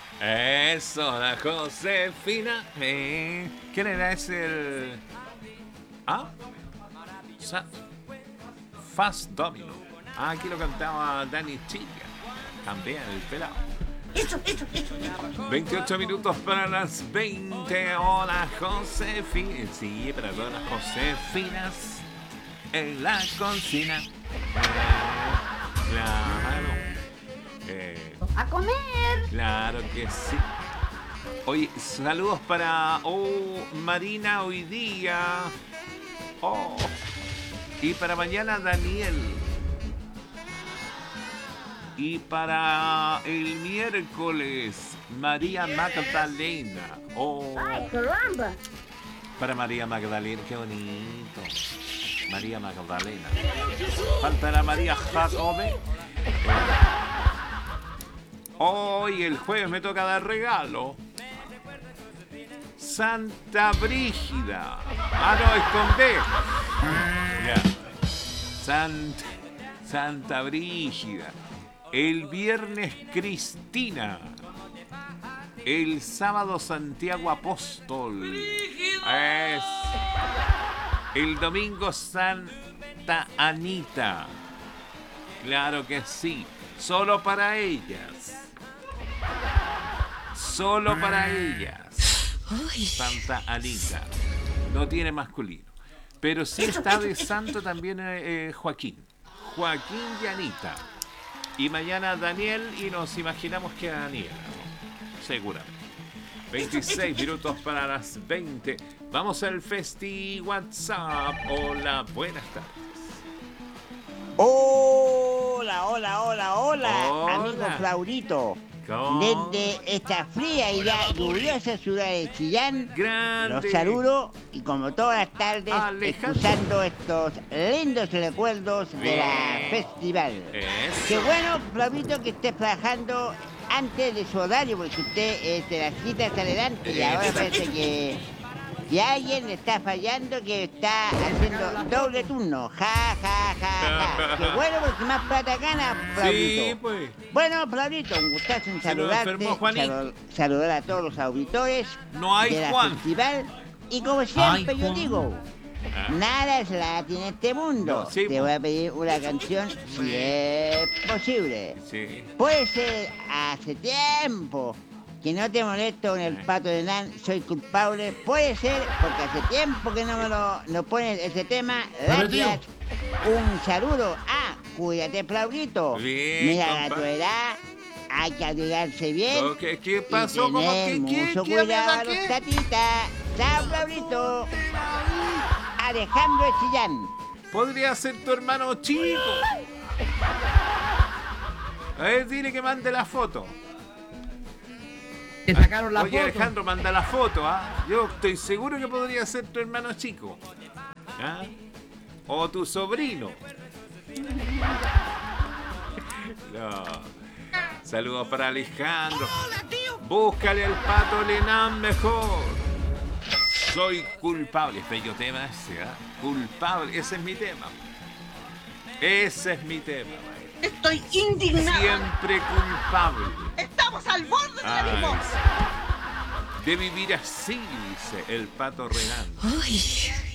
Eso, la Josefina. ¿Quién era ese? ¿Ah? Fast Domino. Aquí lo cantaba Dani Chica. También el pelado. 28 minutos para las 20. Hola, Josefina. Sí, para todas las Josefinas en la cocina. Claro. ¡A comer! Claro que sí. Oye, saludos para Marina hoy día. Y para mañana Daniel. Y para el miércoles María Magdalena. ¡Ay, caramba! Para María Magdalena, qué bonito. María Magdalena. Falta la María Jacome. Hoy el jueves me toca dar regalo. Santa Brígida. No, es con B. Ya. Santa Brígida. El viernes Cristina. El sábado Santiago Apóstol. El domingo Santa Anita. Claro que sí. Solo para ellas. Solo para ellas. Santa Anita. No tiene masculino. Pero sí está de santo también Joaquín. Joaquín y Anita. Y mañana Daniel y nos imaginamos que Daniela. ¿No? Seguramente. 26 minutos para las 20. Vamos al Festi WhatsApp. Hola, buenas tardes. Hola, amigo Hola. Flaurito. ¿Cómo? Desde esta fría y ya lluviosa ciudad de Chillán, Grande. los saludo y como todas las tardes, Alejandro. escuchando estos lindos recuerdos de la Bien. festival. Eso. Qué bueno, Flaurito, que esté trabajando antes de su horario, porque usted es de las citas adelante y ahora parece que alguien le está fallando, que está haciendo doble turno. Ja. Qué bueno, porque más plata gana, Flaurito. Sí, pues. Bueno, Flaurito, un gustazo en Se nos saludarte, enfermó Juanito. saludar a todos los auditores No hay de la Juan. festival. Y como siempre Ay, yo Juan. digo, nada es gratis en este mundo. No, sí, Te po. voy a pedir una canción si es posible. Sí. Puede ser hace tiempo que no te molesto con el pato de Nan, soy culpable. Puede ser porque hace tiempo que no me no pones ese tema. Gracias. Un saludo. Cuídate, Flaurito. Bien, Mira compa. la tu edad. Hay que abrigarse bien. ¿Qué pasó? Y ¿Cómo? tener mucho ¿Qué cuidado a habla, los qué? tatitas. Chao, Flaurito. Alejandro de Chillán. Podría ser tu hermano chico. A ver, dile que mande la foto. Te sacaron la Oye, foto. Alejandro, manda la foto, ¿ah? Yo estoy seguro que podría ser tu hermano chico. ¿Ah? O tu sobrino. No. Saludos para Alejandro. Búscale al pato Lenán mejor. Soy culpable. Este yo tema ese, ¿ah? Culpable. Ese es mi tema. Ese es mi tema. Estoy indignado. Siempre culpable. Estamos al borde del Ay, abismo. de vivir así, dice el pato Renan.